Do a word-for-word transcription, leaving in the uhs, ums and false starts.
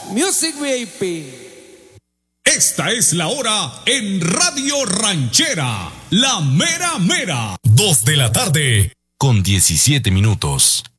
Music V I P. Esta es la hora en Radio Ranchera, la mera mera. Dos de la tarde con diecisiete minutos.